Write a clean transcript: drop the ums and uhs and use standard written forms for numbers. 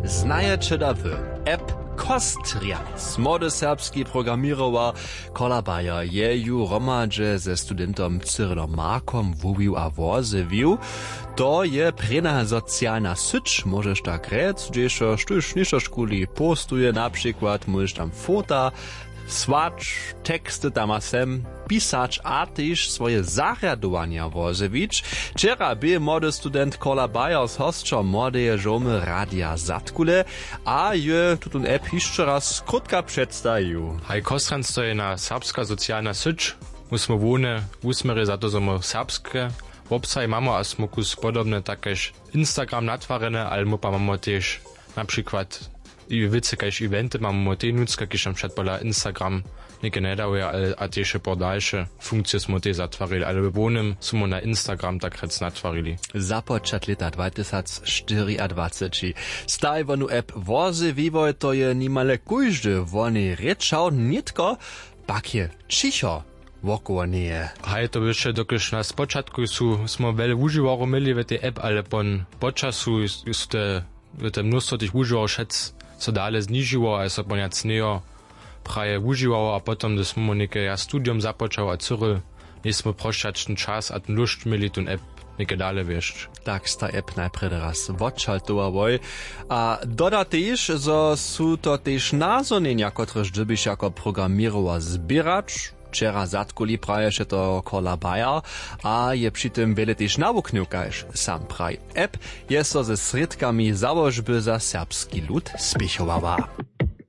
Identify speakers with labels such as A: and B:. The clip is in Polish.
A: znajecie da wy app Kostrians. Młody serbski programirowa Kola Bayer je ju romadźe ze studentom Cyrilom Markom wubił a wozywił. To je prena socjalna syć, możesz tak rec, gdzieś sztuś niższo szkuli postuje, na przykład możesz tam fota, swacz, teksty tam a sem, pisać, a też swoje zariadowania wozywić. Wczera był młody student Kola Bayer z hostczą młodej żomy Radia Zatkule, a je tutun app jeszcze raz krótka przedstawił.
B: Hej, Kostrans to je na serbska socjalna syć. Musimy wone, usmery za to, że my serbskie website mamy, a smo kus podobne takež Instagram natwarene, ale my pa mamy też na przykład i wice, kaž eventy mamy te nucka, kiž nam przed pola Instagram nie nedałuje, a też po dalsze funkcje smo te zatwarili, ale w wonym smo na Instagram tak rec natwarili.
A: Započat leta 2024. Stajwonu app wozy vývoj to je nimale kujždy, wony rečał nitko, pak je čicho. Wokoło nie.
B: Hej, to jeszcze dokiż na spoczatku smo wiele używarów mieli w tej app, ale po czasu jest te mnóstwo tych używarów szedł co dalej zniżyło, a so poniac nie praje używało, a potem gdy smo ja studium zapoczął, a Cyril, jest proszczać ten czas, a ten lust mieli ten app nie dalej wiesz.
A: Tak, sta app najpierw raz odšaltowałoj. A doda też, że są to też nazonienia, które żebyś jako programirowa zbieracz. Wczera zatkuli praje się to Kola Bayer, a je przy tym wiele też nawuknął, każ sam praj. App jest so ze sredkami założby za serbski lud spiechowała.